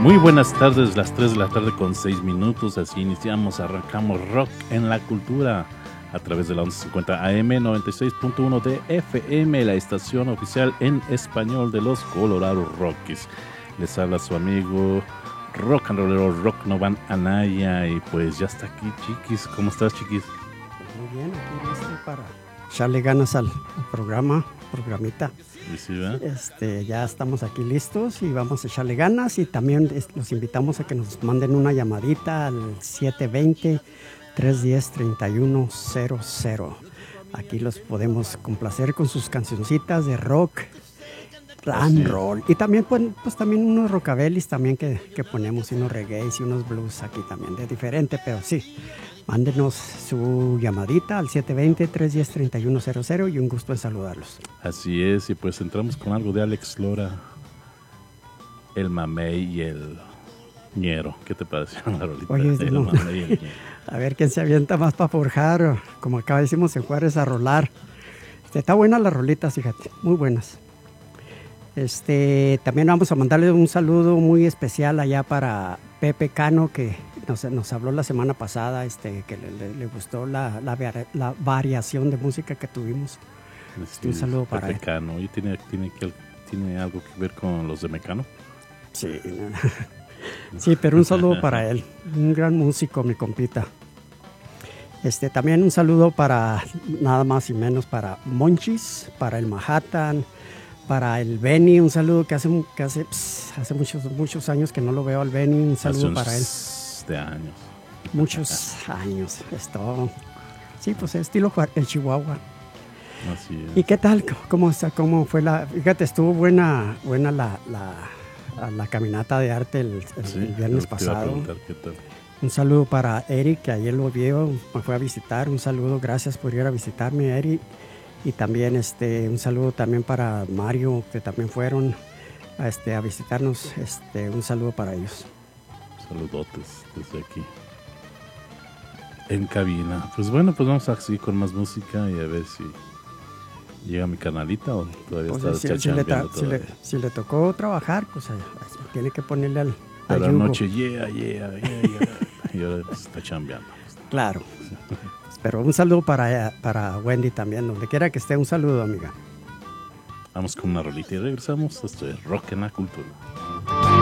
Muy buenas tardes, las 3 de la tarde con 6 minutos, así arrancamos Rock en la Cultura a través de la 1150 AM 96.1 de FM, la estación oficial en español de los Colorado Rockies. Les habla su amigo rock and rollero Rock Novan Anaya y pues ya está aquí Chiquis. ¿Cómo estás, Chiquis? Muy bien, aquí listo para echarle ganas al programita. Sí, ya estamos aquí listos y vamos a echarle ganas y también los invitamos a que nos manden una llamadita al 720-310-3100. Aquí los podemos complacer con sus cancioncitas de rock, and roll y también pues también unos rockabillis también que ponemos, unos reggaes y unos blues aquí también de diferente, pero sí. Mándenos su llamadita al 720-310-3100 y un gusto en saludarlos. Así es, y pues entramos con algo de Alex Lora, el mamey y el ñero. ¿Qué te pareció la rolita? Oye, el mamey y el ñero. A ver quién se avienta más para forjar, como acá decimos en Juárez, a rolar. Está buena las rolitas, fíjate, muy buenas. También vamos a mandarle un saludo muy especial allá para Pepe Cano, que nos habló la semana pasada, que le gustó la variación de música que tuvimos. Un saludo para Pepe él. Cano. ¿Y tiene algo que ver con los de Mecano? Sí, sí, pero un saludo para él, un gran músico, mi compita. También un saludo para nada más y menos para Monchis, para el Manhattan, para el Benny, un saludo que hace muchos años que no lo veo al Benny, un saludo para él. De años. Muchos años, esto. Sí, pues estilo el Chihuahua. Así es. ¿Y qué tal? ¿Cómo fue fíjate, estuvo buena la caminata de arte el viernes pasado. ¿Qué tal? Un saludo para Eric, que ayer lo vio, me fue a visitar. Un saludo, gracias por ir a visitarme, Eric. Y también un saludo también para Mario, que también fueron a visitarnos. Un saludo para ellos. Saludotes desde aquí en cabina. Pues bueno, pues vamos a seguir con más música y a ver si llega mi canalita o todavía pues está chambeando. Si le tocó trabajar, pues tiene que ponerle al la noche, y ahora está chambeando. Claro. Pero un saludo para Wendy también, donde quiera que esté, un saludo, amiga. Vamos con una rolita y regresamos. Esto es Rock en la Cultura.